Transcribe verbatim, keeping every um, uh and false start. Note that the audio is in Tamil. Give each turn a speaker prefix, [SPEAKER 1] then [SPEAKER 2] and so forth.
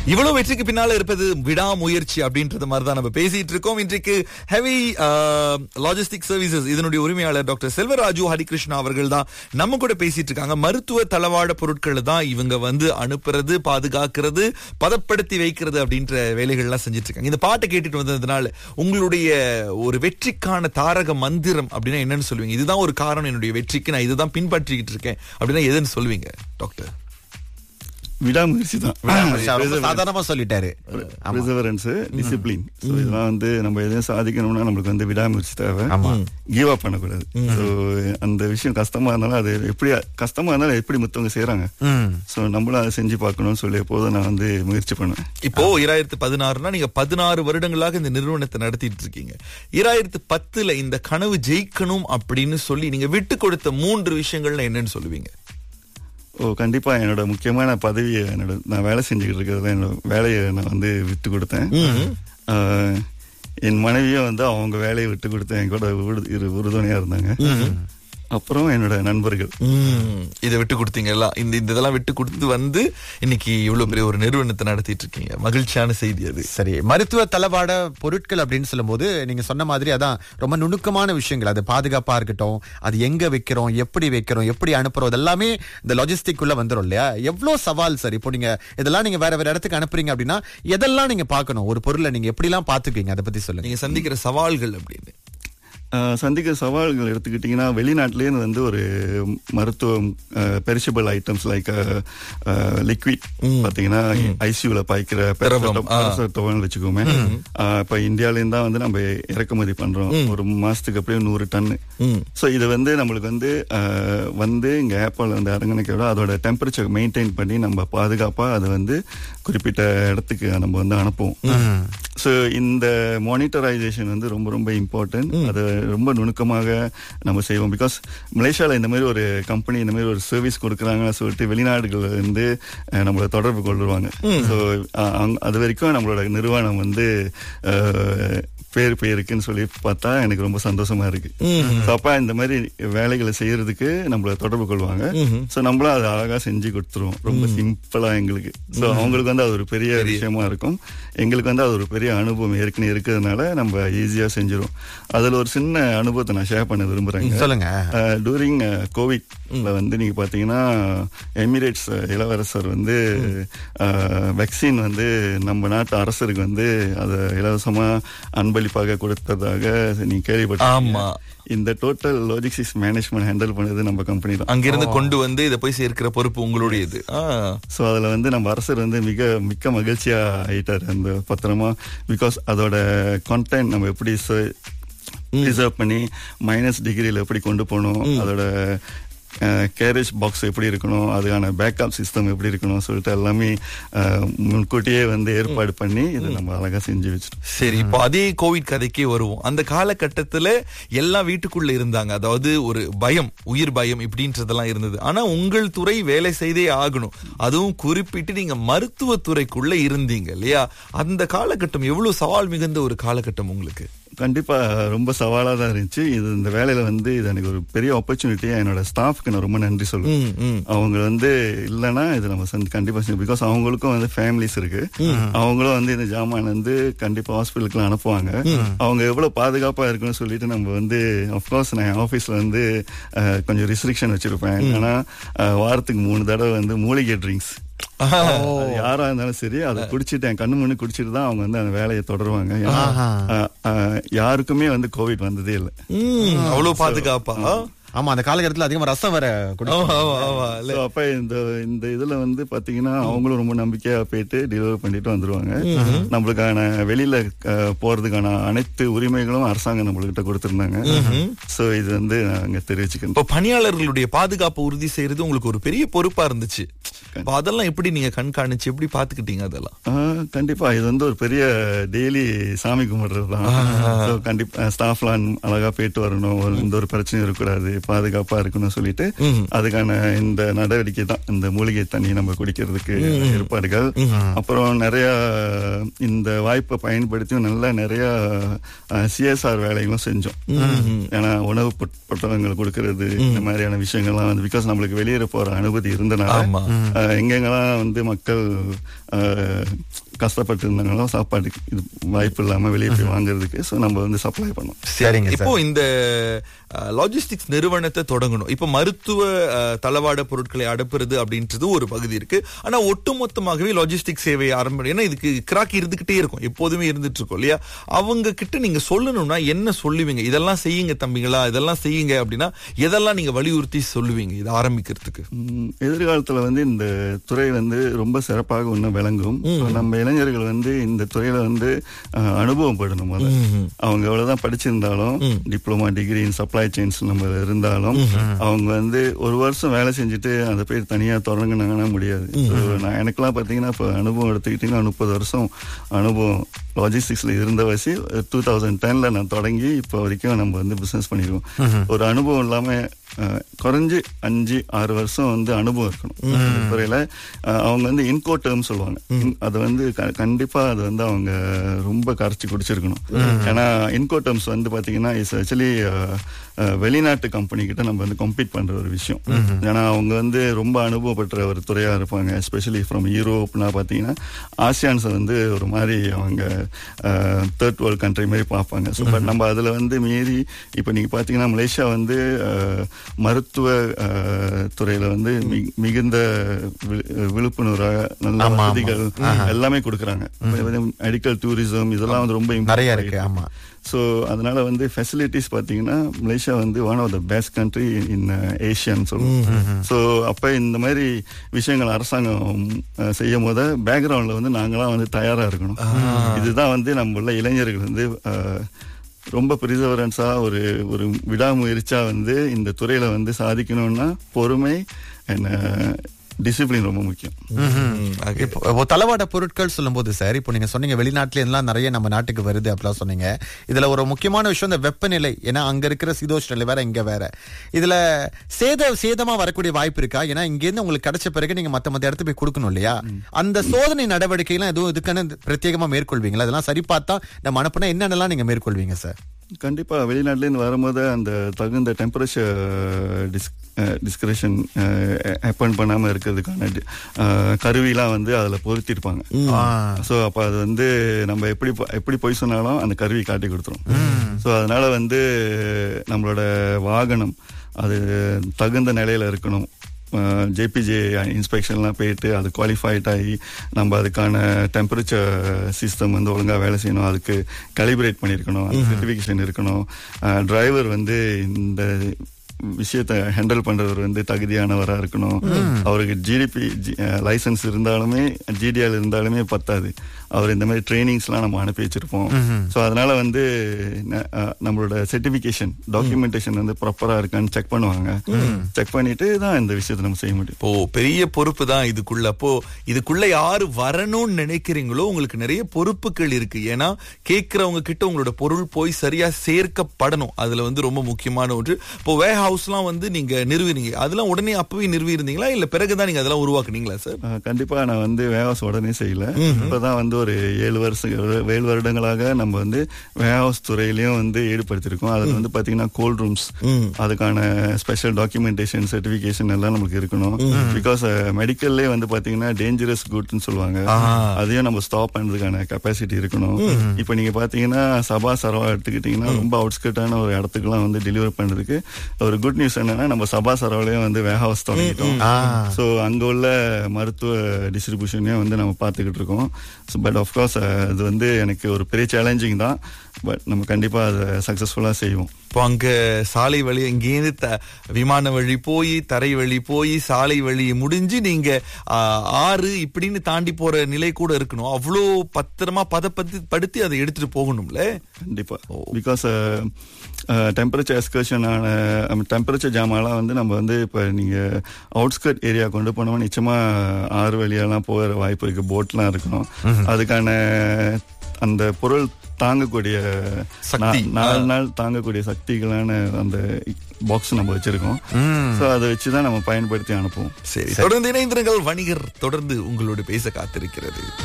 [SPEAKER 1] இவ்வளவு வெற்றிக்கு பின்னால இருப்பது விடாமுயற்சி அப்படின்றது மாதிரி தான் நம்ம பேசிட்டு இருக்கோம். இன்றைக்கு ஹெவி லாஜிஸ்டிக் சர்வீசஸ் இதனுடைய உரிமையாளர் டாக்டர் செல்வராஜு ஹரிகிருஷ்ணா அவர்கள் தான் நம்ம கூட பேசிட்டு இருக்காங்க. மருத்துவ தளவாட பொருட்களை தான் இவங்க வந்து அனுப்புறது, பாதுகாக்கிறது, பதப்படுத்தி வைக்கிறது அப்படின்ற வேலைகள்லாம் செஞ்சுட்டு இருக்காங்க. இந்த பாட்டை கேட்டுட்டு வந்ததுனால உங்களுடைய ஒரு வெற்றிக்கான தாரக மந்திரம் அப்படின்னா என்னன்னு சொல்லுவீங்க? இதுதான் ஒரு காரணம் என்னுடைய வெற்றிக்கு, நான் இதுதான் பின்பற்றிக்கிட்டு இருக்கேன் அப்படின்னா எதுன்னு சொல்லுவீங்க டாக்டர்?
[SPEAKER 2] விடாமுயற்சி தான்.
[SPEAKER 3] சாதாரணமா சொல்லிட்டாரு.
[SPEAKER 2] Perseverance, discipline. சோ இதெல்லாம் வந்து நம்ம எதையும் சாதிக்கணும்னா நம்மளுக்கு வந்து விடாமுயற்சி தேவை. கிவ் அப் பண்ணக்கூடாது. சோ அந்த விஷயம் கஷ்டமா இருந்தாலும் அது எப்படி கஷ்டமா இருந்தாலும் எப்படி மத்தவங்க செய்யறாங்க, சோ நம்மளும் அதை செஞ்சு பார்க்கணும்னு சொல்லி எப்போதும் நான் வந்து முயற்சி பண்ணுவேன்.
[SPEAKER 1] இப்போ இரண்டாயிரத்தி பதினாறுனா நீங்க பதினாறு வருடங்களாக இந்த நிறுவனத்தை நடத்திட்டு இருக்கீங்க. இரண்டாயிரத்தி பத்துல இந்த கனவு ஜெயிக்கணும் அப்படின்னு சொல்லி நீங்க விட்டு கொடுத்த மூன்று விஷயங்கள்ல என்னன்னு சொல்லுவீங்க?
[SPEAKER 2] ஓ கண்டிப்பா என்னோட முக்கியமான பதவியை, என்னோட நான் வேலை செஞ்சுக்கிட்டு இருக்கிறத என்னோட வேலையை நான் வந்து விட்டு கொடுத்தேன். என் மனைவியும் வந்து அவங்க வேலையை விட்டு கொடுத்தேன், என் கூட உறுதுணையா இருந்தாங்க. அப்புறம் என்னோட நண்பர்கள்
[SPEAKER 1] இதை விட்டு கொடுத்தீங்களா? இந்த இதெல்லாம் விட்டு கொடுத்து வந்து இன்னைக்கு இவ்வளவு பெரிய ஒரு நிறுவனத்தை நடத்திட்டு இருக்கீங்க. மகிழ்ச்சியான செய்தி அது.
[SPEAKER 3] சரி, மருத்துவ தளவாட பொருட்கள் அப்படின்னு சொல்லும் போது நீங்க சொன்ன மாதிரி அதான் ரொம்ப நுணுக்கமான விஷயங்கள். அது பாதுகாப்பா இருக்கட்டும், அது எங்க வைக்கிறோம், எப்படி வைக்கிறோம், எப்படி அனுப்புறோம், இதெல்லாமே இந்த லாஜிஸ்டிக் உள்ள வந்துடும் இல்லையா? எவ்வளவு சவால் சார். இப்போ நீங்க இதெல்லாம் நீங்க வேற வேற இடத்துக்கு அனுப்புறீங்க அப்படின்னா எதெல்லாம் நீங்க பாக்கணும்? ஒரு பொருளை நீங்க எப்படி எல்லாம் பாத்துக்கீங்க, அதை பத்தி சொல்லுங்க.
[SPEAKER 1] நீங்க சந்திக்கிற சவால்கள் அப்படின்னு
[SPEAKER 2] சந்திக்கிற சவால்கள் எடுத்துக்கிட்டீங்கன்னா, வெளிநாட்டிலேருந்து வந்து ஒரு மருத்துவம் பெரிஷபிள் ஐட்டம்ஸ் லைக் லிக்விட் பாத்தீங்கன்னா ஐசியூல பாய்க்கிற பேராசிட்டமால் வச்சுக்கோமே, இப்ப இந்தியாவிலேருந்து தான் வந்து நம்ம இறக்குமதி பண்றோம். ஒரு மாசத்துக்கு அப்படியே நூறு டன்னு. ஸோ இது வந்து நம்மளுக்கு வந்து வந்து இங்க ஏர்போர்ட்ல வந்து இறங்கினோட அதோட டெம்பரேச்சர் மெயின்டைன் பண்ணி நம்ம பாதுகாப்பா அதை வந்து குறிப்பிட்ட இடத்துக்கு நம்ம வந்து அனுப்புவோம். ஸோ இந்த மானிட்டரைசேஷன் வந்து ரொம்ப ரொம்ப இம்பார்ட்டன்ட். அது ரொம்ப நுணுக்கமாக நம்ம செய்வோம். பிகாஸ் மலேசியாவில் இந்த மாதிரி ஒரு கம்பெனி இந்த மாதிரி ஒரு சர்வீஸ் கொடுக்குறாங்கன்னு சொல்லிட்டு வெளிநாடுகள் வந்து நம்மளை தொடர்பு கொள்ளுவாங்க. ஸோ அது வரைக்கும் நம்மளோட நிறுவனம் வந்து பேர் பேருக்குன்னு சொல்லி பார்த்தா எனக்கு ரொம்ப சந்தோஷமா இருக்கு. அப்ப இந்த மாதிரி வேலைகளை செய்யறதுக்கு நம்மள தொடர்பு கொள்வாங்க. சோ நம்மளும் அதை அழகா செஞ்சு கொடுத்துருவோம், ரொம்ப சிம்பிளா எங்களுக்கு. சோ அவங்களுக்கு வந்து அது ஒரு பெரிய விஷயமா இருக்கும், எங்களுக்கு வந்து அது ஒரு பெரிய அனுபவம் ஏற்கனவே இருக்கிறதுனால நம்ம ஈஸியா செஞ்சிடும். அதுல ஒரு சின்ன அனுபவத்தை நான் ஷேர் பண்ண விரும்புறேங்க.
[SPEAKER 3] சொல்லுங்க.
[SPEAKER 2] டூரிங் கோவிட்ல வந்து நீங்க பாத்தீங்கன்னா எமிரேட்ஸ் இளவரசர் வந்து வேக்சின் வந்து நம்ம நாட்டு அரசருக்கு வந்து அதை இலவசமா அன்பளிப்பாக கொடுத்ததாக நீங்க கேள்விப்பட்டீங்க. இந்த டோட்டல் லாஜிஸ்டிக்ஸ் மேனேஜ்மெண்ட் ஹேண்டில் பண்ணது நம்ம கம்பெனி தான்.
[SPEAKER 1] அங்கிருந்து கொண்டு வந்து இதை போய் சேர்க்கிற பொறுப்பு உங்களுடையது.
[SPEAKER 2] சோ அதுல வந்து நம்ம அரசர் வந்து மிக மிக்க மகிழ்ச்சியா ஆயிட்டாரு அந்த பத்திரமா. பிகாஸ் அதோட கான்டென்ட் நம்ம எப்படி ரிசர்வ் பண்ணி மைனஸ் டிகிரியில எப்படி கொண்டு போகணும், அதோட கேரேஜ் பாக்ஸ் எப்படி இருக்கணும், அதுக்கான பேக்கப் சிஸ்டம் எப்படி இருக்கணும் சொல்லிட்டு எல்லாமே முன்கூட்டியே வந்து ஏற்பாடு பண்ணி இதை நம்ம அழகா செஞ்சு வச்சிட்டோம்.
[SPEAKER 1] சரி, இப்போ அதே கோவிட் கதைக்கே வருவோம். அந்த காலகட்டத்துல எல்லாம் வீட்டுக்குள்ள இருந்தாங்க, அதாவது ஒரு பயம், உயிர் பயம் இப்படின்றதெல்லாம் இருந்தது. ஆனா உங்கள் துறை வேலை செய்தே ஆகணும், அதுவும் குறிப்பிட்டு நீங்க மருத்துவத்துறைக்குள்ள இருந்தீங்க இல்லையா? அந்த காலகட்டம் எவ்வளவு சவால் மிகுந்த ஒரு காலகட்டம் உங்களுக்கு?
[SPEAKER 2] கண்டிப்பா ரொம்ப சவாலா தான் இருந்துச்சு. இது இந்த வேலையில வந்து இது எனக்கு ஒரு பெரிய ஆப்பர்ச்சுனிட்டியா என்னோட ஸ்டாஃப்க்கு நான் ரொம்ப நன்றி சொல்லுவேன். அவங்க வந்து இல்லைன்னா இது நம்ம கண்டிப்பா செய்யும். பிகாஸ் அவங்களுக்கும் வந்து ஃபேமிலிஸ் இருக்கு, அவங்களும் வந்து இந்த ஜாமான் வந்து கண்டிப்பா ஹாஸ்பிட்டலுக்கு அனுப்புவாங்க. அவங்க எவ்வளவு பாதுகாப்பா இருக்குன்னு சொல்லிட்டு நம்ம வந்து அப்கோர்ஸ் நான் ஆபீஸ்ல வந்து கொஞ்சம் ரெஸ்ட்ரிக்ஷன் வச்சிருப்பேன். ஆனா வாரத்துக்கு மூணு தடவை வந்து மூலிகை ட்ரிங்க்ஸ் யாரா இருந்தாலும் சரி அதை குடிச்சிட்டு என் கண்ணு முன்னு குடிச்சிட்டு தான் அவங்க வந்து அந்த வேலையை தொடருவாங்க. யாருக்குமே வந்து கோவிட் வந்ததே இல்லை.
[SPEAKER 1] அவ்வளவு பாதுகாப்பா.
[SPEAKER 3] ஆமா, அந்த காலகட்டத்தில் அதிகமா ரசம் வர.
[SPEAKER 2] அப்ப இந்த இந்த இதுல வந்து பாத்தீங்கன்னா அவங்களும் ரொம்ப நம்பிக்கையா போயிட்டு டெலிவரி பண்ணிட்டு வந்துருவாங்க. நம்மளுக்கான வெளியில போறதுக்கான அனைத்து உரிமைகளும் அரசாங்கம் நம்மள்கிட்ட கொடுத்திருந்தாங்க. சோ இது வந்து நாங்க தெரிவிச்சுக்கணும்.
[SPEAKER 1] இப்போ பணியாளர்களுடைய பாதுகாப்பு உறுதி செய்யறது உங்களுக்கு ஒரு பெரிய பொறுப்பா இருந்துச்சு. அதெல்லாம் எப்படி நீங்க கண்காணிச்சு எப்படி பாத்துக்கிட்டீங்க? அதெல்லாம்
[SPEAKER 2] கண்டிப்பா இது வந்து ஒரு பெரிய டெய்லி சாமி கும்பிடுறதுதான். கண்டிப்பா ஸ்டாஃப்லாம் அழகா போயிட்டு வரணும், எந்த ஒரு பிரச்சனையும் இருக்கக்கூடாது, பாதுகாப்பா இருக்கணும்னு சொல்லிட்டு அதுக்கான இந்த நடவடிக்கை தான் இந்த மூலிகை தண்ணி நம்ம குடிக்கிறதுக்கு ஏற்பாடுகள். அப்புறம் நிறைய இந்த வாய்ப்பை பயன்படுத்தி நல்ல நிறைய சிஎஸ்ஆர் வேலைகளும் செஞ்சோம். ஏன்னா உணவு பொட்டலங்கள் கொடுக்கறது இந்த மாதிரியான விஷயங்கள்லாம் வந்து பிகாஸ் நம்மளுக்கு வெளியேற போற அனுமதி இருந்தனால எங்கெங்கெல்லாம் வந்து மக்கள் கஷ்டப்பட்டு இருந்தாங்களோ சாப்பாடுக்கு இது வாய்ப்பு இல்லாம வெளியே போய் வாங்குறதுக்கு ஸோ நம்ம வந்து சப்ளை பண்ணோம்.
[SPEAKER 3] சரிங்க
[SPEAKER 1] இப்போ இந்த லாஜிஸ்டிக்ஸ் நிறுவனத்தை தொடங்கணும். இப்ப மருத்துவ அஹ், தளவாட பொருட்களை அனுப்புறது அப்படின்றது ஒரு பகுதி இருக்கு. ஆனா ஒட்டுமொத்தமாகவே லாஜிஸ்டிக் சேவை ஆரம்பி, ஏன்னா இதுக்கு கிராக்கி இருந்துகிட்டே இருக்கும், எப்போதுமே இருந்துட்டு இருக்கும் இல்லையா? அவங்க கிட்ட நீங்க சொல்லணும்னா என்ன சொல்லுவீங்க? இதெல்லாம் செய்யுங்க தம்பிங்களா, இதெல்லாம் செய்யுங்க அப்படின்னா எதெல்லாம் நீங்க வலியுறுத்தி சொல்லுவீங்க இதை ஆரம்பிக்கிறதுக்கு?
[SPEAKER 2] ம், எதிர்காலத்துல வந்து இந்த துறை வந்து ரொம்ப சிறப்பாக இன்னும் விளங்கும். So, நம்ம இளைஞர்கள் வந்து இந்த துறையில வந்து அஹ், அனுபவம் படணும். முதல்ல அவங்க எவ்வளவுதான் படிச்சிருந்தாலும் diploma degree in supply chains நம்ம இருந்தாலும் அவங்க வந்து ஒரு வருஷம் வேலை செஞ்சுட்டு அந்த பேர் தனியா தொடங்கினாங்கன்னா முடியாது. So, நான் எனக்கெல்லாம் பாத்தீங்கன்னா இப்போ அனுபவம் எடுத்துக்கிட்டீங்கன்னா முப்பது வருஷம் அனுபவம் லாஜிஸ்டிக்ஸ்ல இருந்த வயசு டூ தௌசண்ட் டென்ல நான் தொடங்கி இப்போ வரைக்கும் நம்ம வந்து பிசினஸ் பண்ணிருக்கோம். ஒரு அனுபவம் இல்லாம அஹ், குறைஞ்சு அஞ்சு ஆறு வருஷம் வந்து அனுபவம் இருக்கணும் இந்த துறையில. அஹ், அவங்க வந்து இன்கோ டேர்ம் சொல்லுவாங்க. அது வந்து க- கண்டிப்பா அது வந்து அவங்க ரொம்ப கரைச்சி குடிச்சிருக்கணும். ஏன்னா இன்கோ டேர்ம்ஸ் வந்து பாத்தீங்கன்னா இஸ் ஆக்சுவலி வெளிநாட்டு கம்பெனி கிட்ட நம்ம வந்து கம்பீட் பண்ற ஒரு விஷயம். ஏன்னா அவங்க வந்து ரொம்ப அனுபவப்பட்ட ஒரு துறையா இருப்பாங்க. எஸ்பெஷலி ஃப்ரம் யூரோப்னா பாத்தீங்கன்னா ஆசியான்ஸை வந்து ஒரு மாதிரி அவங்க தேர்ட் வேர்ல்ட் கண்ட்ரி மாதிரி பார்ப்பாங்க. ஸோ பட் நம்ம அதுல வந்து மீறி இப்போ நீங்க பாத்தீங்கன்னா மலேசியா வந்து அஹ், மருத்துவ அஹ், துறையில வந்து மி- மிகுந்த வி- விழிப்புணர்வாக நல்ல
[SPEAKER 3] ஆமா, ஆமா.
[SPEAKER 2] வசதிகள் எல்லாமே கொடுக்குறாங்க. மெடிக்கல் டூரிசம் இதெல்லாம் வந்து ரொம்ப
[SPEAKER 3] நிறைய
[SPEAKER 2] improve
[SPEAKER 3] இருக்கு.
[SPEAKER 2] ஆயிட்டு
[SPEAKER 3] ஆமா.
[SPEAKER 2] ஸோ அதனால வந்து ஃபெசிலிட்டிஸ் பார்த்தீங்கன்னா மலேசியா வந்து one of the best country in ஏஷியான்னு சொல்லுவோம். ஸோ அப்போ இந்த மாதிரி விஷயங்கள் அரசாங்கம் அஹ், செய்யும் போது பேக்ரவுண்டில் வந்து நாங்களாம் வந்து தயாராக இருக்கணும். இதுதான் வந்து நம்ம உள்ள இளைஞர்கள் வந்து அஹ், ரொம்ப பிரிசவரன்ஸா ஒரு ஒரு விடாமுயற்சியா வந்து இந்த துறையில வந்து சாதிக்கணும்னா பொறுமை என்ன டிசிப்ளின் ரொம்ப முக்கியம்.
[SPEAKER 3] இப்போ இப்போ தளவாட பொருட்கள் சொல்லும்போது சார், இப்போ நீங்க சொன்னீங்க வெளிநாட்டுல எல்லாம் நிறைய நம்ம நாட்டுக்கு வருது அப்படிலாம் சொன்னீங்க. இதுல ஒரு முக்கியமான விஷயம் இந்த வெப்பநிலை. ஏன்னா அங்க இருக்கிற சீதோஷ்ண நிலை வேற, இங்க வேற. இதுல சேத சேதமா வரக்கூடிய வாய்ப்பு இருக்கா? ஏன்னா இங்க இருந்து உங்களுக்கு கிடைச்ச பிறகு நீங்க மத்த மத்த இடத்துக்கு போய் கொடுக்கணும் இல்லையா? அந்த சோதனை நடவடிக்கைலாம் எதுவும் இதுக்கான பிரத்யேகமா மேற்கொள்வீங்களா? அதெல்லாம் சரி பார்த்தா நம்ம அனுப்புனா என்னென்னலாம் நீங்க மேற்கொள்வீங்க சார்?
[SPEAKER 2] கண்டிப்பா வெளிநாட்டுல இருந்து வரும்போது அந்த தகுந்த டெம்பரேச்சர் டிஸ்கிரேஷன் ஹேப்பன் பண்ணாம இருக்கிறதுக்கான அஹ், கருவிலாம் வந்து அதுல பொருத்திருப்பாங்க. ஸோ அப்ப அது வந்து நம்ம எப்படி போ- எப்படி போய் சொன்னாலும் அந்த கருவி காட்டி கொடுத்துரும். ஸோ அதனால வந்து நம்மளோட வாகனம் அது தகுந்த நிலையில இருக்கணும். ஜேபிஜே இன்ஸ்பெக்ஷன்லாம் போயிட்டு அது குவாலிஃபைட் ஆகி நம்ம அதுக்கான டெம்பரேச்சர் சிஸ்டம் வந்து ஒழுங்காக வேலை செய்யணும். அதுக்கு கலிபரேட் பண்ணியிருக்கணும், சர்டிஃபிகேஷன் இருக்கணும். டிரைவர் வந்து இந்த விஷயத்தை ஹேண்டில் பண்றவர் வந்து தகுதியானவரா இருக்கணும். அவருக்கு ஜிடிபி லைசன்ஸ் இருந்தாலுமே ஜிடிஆர் இருந்தாலுமே பத்தாது. அவர் இந்த மாதிரி ட்ரைனிங்ஸ் எல்லாம் நம்ம அனுப்பி வச்சிருப்போம். ஸோ அதனால வந்து ந- அஹ், நம்மளோட சர்டிபிகேஷன் டாக்குமெண்டேஷன் வந்து ப்ராப்பரா இருக்கான்னு செக் பண்ணுவாங்க. செக் பண்ணிட்டு தான் இந்த விஷயத்தை நம்ம செய்ய முடியும்.
[SPEAKER 1] இப்போ பெரிய பொறுப்பு தான் இதுக்குள்ள. அப்போ இதுக்குள்ள யாரு வரணும்னு நினைக்கிறீங்களோ உங்களுக்கு நிறைய பொறுப்புகள் இருக்கு. ஏன்னா கேட்கறவங்க கிட்ட உங்களோட பொருள் போய் சரியா சேர்க்கப்படணும். அதுல வந்து ரொம்ப முக்கியமான ஒன்று. இப்போ வே ஹவுஸ்லாம் வந்து நீங்க நிறுவினீங்க, அதெல்லாம் உடனே அப்பவே நிறுவி இருந்தீங்களா இல்ல பிறகுதான் நீங்க அதெல்லாம் உருவாக்குனீங்களா சார்?
[SPEAKER 2] அஹ், கண்டிப்பா நான் வந்து வேஹவுஸ் உடனே செய்யல. இப்பதான் வந்து ஒரு ஏழு வருஷம் ஏழு வருடங்களாக நம்ம வந்து வேஹவுஸ் துறையிலயும் வந்து ஈடுபடுத்திருக்கோம். அதுல வந்து பாத்தீங்கன்னா கோல்ட் ரூம்ஸ், அதுக்கான ஸ்பெஷல் டாக்குமெண்டேஷன் சர்டிபிகேஷன் எல்லாம் நமக்கு இருக்கணும். பிகாஸ் மெடிக்கல்லே வந்து பாத்தீங்கன்னா டேஞ்சரஸ் குட்னு சொல்லுவாங்க. அதையும் நம்ம ஸ்டாப் பண்றதுக்கான கெப்பாசிட்டி இருக்கணும். இப்ப நீங்க பாத்தீங்கன்னா சபா சரவா எடுத்துக்கிட்டீங்கன்னா ரொம்ப அவுட்ஸ்கட்டான ஒரு இடத்துக்குலாம் வந்து டெலிவர் பண்றதுக்கு ஒரு குட் நியூஸ் என்னன்னா நம்ம சபா சரவாலையும் வந்து வேஹவுஸ் தொடங்கிட்டோம். சோ அங்க உள்ள மருத்துவ டிஸ்ட்ரிபியூஷனையும் வந்து நம்ம பார்த்துக்கிட்டு இருக்கோம். பட் ஆஃப்கோர்ஸ் அது வந்து எனக்கு ஒரு பெரிய சேலஞ்சிங் தான். பட் நம்ம கண்டிப்பா அதை சக்சஸ்ஃபுல்லா செய்வோம்.
[SPEAKER 1] இப்போ அங்க சாலை வழி இங்கேருந்து த- விமான வழி போய் தரை வழி போய் சாலை வழி முடிஞ்சு நீங்க ஆ, ஆறு இப்படின்னு தாண்டி போற நிலை கூட இருக்கணும். அவ்வளோ பத்திரமா பதப்பத்தி படுத்தி அதை எடுத்துட்டு போகணும்ல.
[SPEAKER 2] கண்டிப்பா பிகாஸ் டெம்பரேச்சர் எஸ்கர்ஷனான டெம்பரேச்சர் ஜாமாலாம் வந்து நம்ம வந்து இப்போ நீங்க அவுட்ஸ்கர்ட் ஏரியா கொண்டு போனோம்னா நிச்சயமா ஆறு வழியெல்லாம் போகிற வாய்ப்பு இருக்கு. போட்லாம் இருக்கணும். அதுக்கான அந்த பொருள் தாங்கக்கூடிய
[SPEAKER 1] சக்தி.
[SPEAKER 2] நா- நாலு நாள் தாங்கக்கூடிய சக்திகளான அந்த பாக்ஸ் நம்ம வச்சிருக்கோம். ஸோ அதை வச்சுதான் நம்ம பயன்படுத்தி அனுப்புவோம்.
[SPEAKER 1] சரி, தொடர்ந்து இணைந்திருங்கள். வணிகர் தொடர்ந்து உங்களோடு பேச காத்திருக்கிறது.